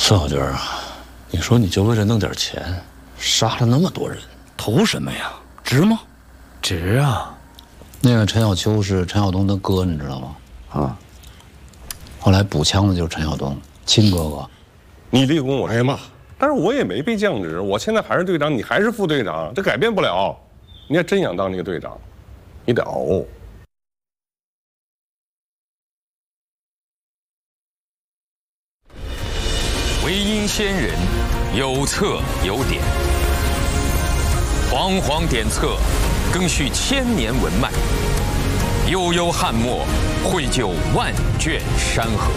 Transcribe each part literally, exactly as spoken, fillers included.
四小军啊，你说你就为了弄点钱，杀了那么多人， 图什么呀？值吗？ 值啊！ 那个陈小秋是陈晓东的哥，你知道吗？啊。后来补枪的就是陈晓东亲哥哥。 你立功我挨骂，但是我也没被降职，我现在还是队长，你还是副队长，这改变不了。你要真想当那个队长，你得熬。 唯因先人，有策有点，煌煌典册，更续千年文脉；悠悠汉墨，绘就万卷山河。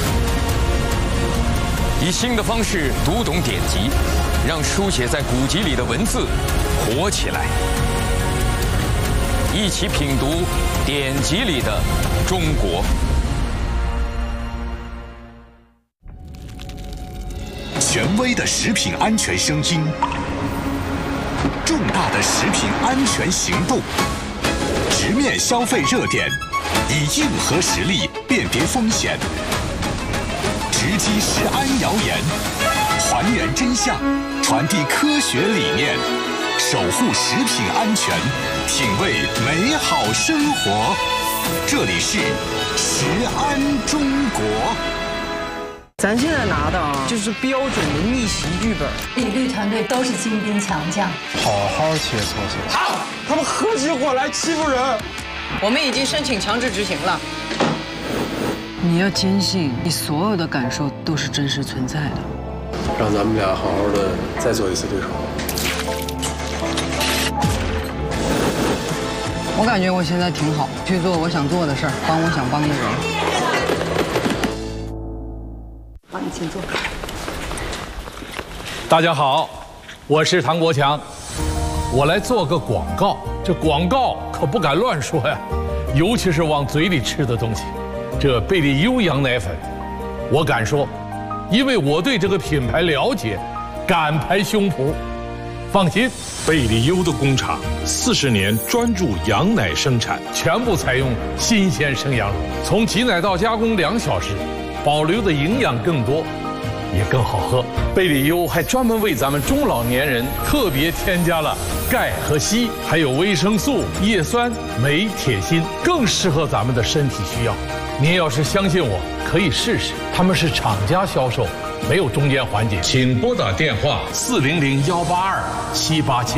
以新的方式读懂典籍，让书写在古籍里的文字活起来。一起品读典籍里的中国。 权威的食品安全声音，重大的食品安全行动，直面消费热点，以硬核实力辨别风险，直击食安谣言，还原真相，传递科学理念，守护食品安全，品味美好生活。这里是食安中国。 咱现在拿的啊，就是标准的逆袭剧本。 李律团队都是精兵强将， 好好切磋切磋。 好，他们合起伙来欺负人。 我们已经申请强制执行了。你要坚信，你所有的感受都是真实存在的。 让咱们俩好好的再做一次对手。 我感觉我现在挺好，去做我想做的事儿，帮我想帮的人。 好，你请坐。 大家好，我是唐国强，我来做个广告。这广告可不敢乱说呀，尤其是往嘴里吃的东西。这贝利优羊奶粉，我敢说，因为我对这个品牌了解，敢拍胸脯。放心， 贝利优的工厂四十年专注羊奶生产， 全部采用新鲜生羊乳，从挤奶到加工两小时，保留的营养更多，也更好喝。贝利优还专门为咱们中老年人特别添加了钙和硒，还有维生素、叶酸、镁、铁、锌，更适合咱们的身体需要。您要是相信我，可以试试。他们是厂家销售，没有中间环节。请拨打电话四零零幺八二七八七。